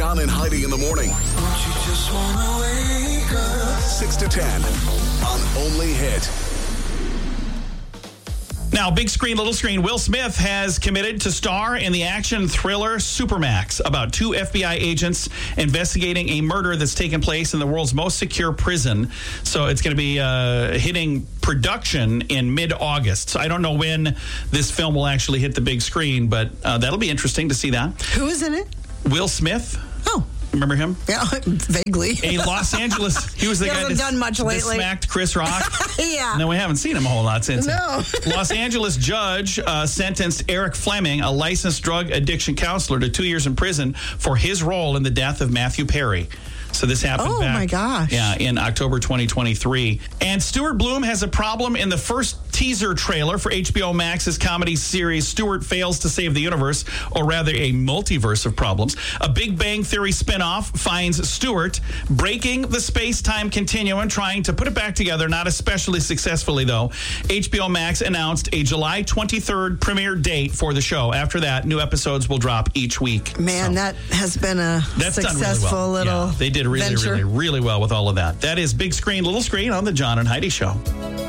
John and Heidi in the morning. Don't you just wanna wake up? 6 to 10 on Only Hit. Now, big screen, little screen, Will Smith has committed to star in the action thriller Supermax about two FBI agents investigating a murder that's taken place in the world's most secure prison. So it's going to be hitting production in mid-August. So I don't know when this film will actually hit the big screen, but that'll be interesting to see that. Who is in it? Will Smith. Oh. Remember him? Yeah, vaguely. A Los Angeles. He was the guy that done much lately. smacked Chris Rock. Yeah. No, we haven't seen him a whole lot since. No. Los Angeles judge sentenced Eric Fleming, a licensed drug addiction counselor, to 2 years in prison for his role in the death of Matthew Perry. So this happened back, my gosh. Yeah, in October 2023. And Stuart Bloom has a problem in the first teaser trailer for HBO Max's comedy series Stuart Fails to Save the Universe, or rather a multiverse of problems. A Big Bang Theory spinoff finds Stuart breaking the space-time continuum, trying to put it back together, not especially successfully, though. HBO Max announced a July 23rd premiere date for the show. After that, new episodes will drop each week. Man, that has been a successful little They did really, venture. really well with all of that. That is Big Screen, Little Screen on the John and Heidi Show.